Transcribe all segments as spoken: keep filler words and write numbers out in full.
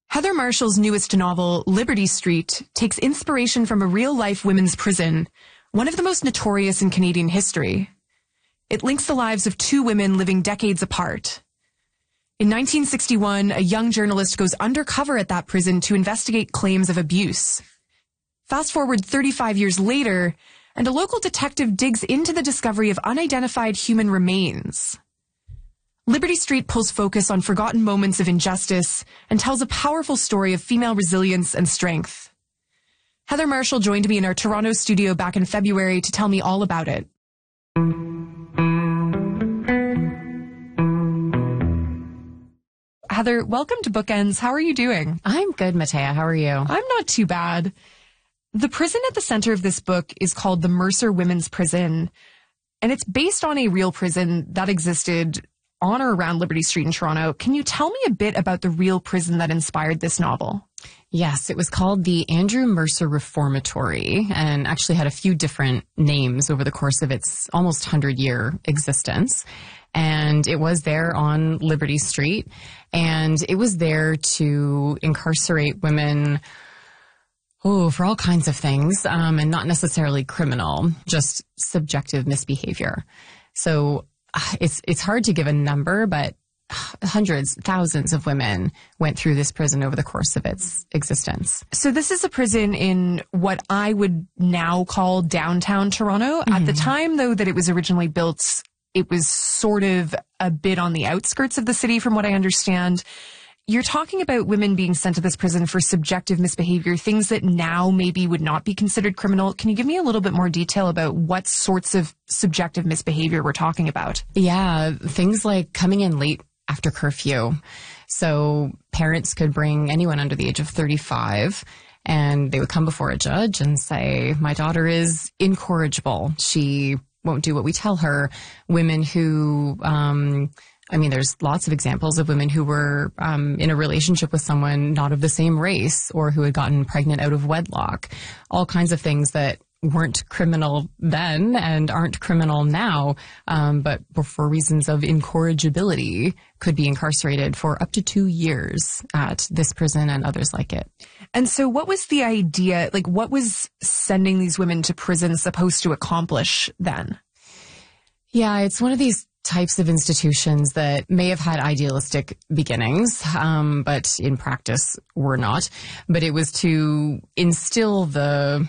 Heather Marshall's newest novel, Liberty Street, takes inspiration from a real-life women's prison, one of the most notorious in Canadian history. It links the lives of two women living decades apart. In nineteen sixty-one, a young journalist goes undercover at that prison to investigate claims of abuse. Fast forward thirty-five years later, and a local detective digs into the discovery of unidentified human remains. Liberty Street pulls focus on forgotten moments of injustice and tells a powerful story of female resilience and strength. Heather Marshall joined me in our Toronto studio back in February to tell me all about it. Heather, welcome to Bookends. How are you doing? I'm good, Matea. How are you? I'm not too bad. The prison at the center of this book is called the Mercer Women's Prison, and it's based on a real prison that existed on or around Liberty Street in Toronto. Can you tell me a bit about the real prison that inspired this novel? Yes, it was called the Andrew Mercer Reformatory and actually had a few different names over the course of its almost hundred-year existence. And it was there on Liberty Street, and it was there to incarcerate women Oh, for all kinds of things, um, and not necessarily criminal, just subjective misbehavior. So uh, it's it's hard to give a number, but hundreds, thousands of women went through this prison over the course of its existence. So this is a prison in what I would now call downtown Toronto. Mm-hmm. At the time, though, that it was originally built, it was sort of a bit on the outskirts of the city, from what I understand. You're talking about women being sent to this prison for subjective misbehavior, things that now maybe would not be considered criminal. Can you give me a little bit more detail about what sorts of subjective misbehavior we're talking about? Yeah, things like coming in late after curfew. So parents could bring anyone under the age of thirty-five, and they would come before a judge and say, my daughter is incorrigible. She won't do what we tell her. Women who... um I mean, there's lots of examples of women who were um, in a relationship with someone not of the same race, or who had gotten pregnant out of wedlock. All kinds of things that weren't criminal then and aren't criminal now, um, but for reasons of incorrigibility could be incarcerated for up to two years at this prison and others like it. And so what was the idea, like what was sending these women to prison supposed to accomplish then? Yeah, it's one of these types of institutions that may have had idealistic beginnings, um, but in practice were not. But it was to instill the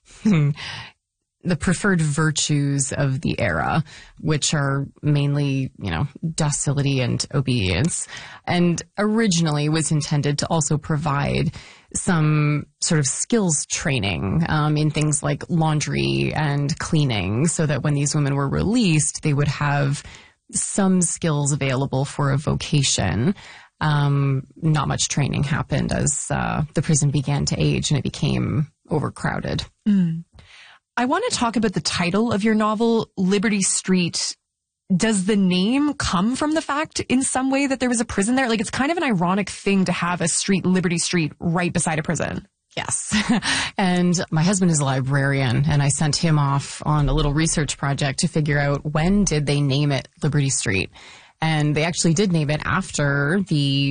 the preferred virtues of the era, which are mainly, you know, docility and obedience. And originally was intended to also provide some sort of skills training um, in things like laundry and cleaning, so that when these women were released, they would have some skills available for a vocation. Um, not much training happened as uh, the prison began to age and it became overcrowded. Mm. I want to talk about the title of your novel, Liberty Street. Does the name come from the fact in some way that there was a prison there? Like, it's kind of an ironic thing to have a street, Liberty Street, right beside a prison. Yes. And my husband is a librarian, and I sent him off on a little research project to figure out when did they name it Liberty Street. And they actually did name it after the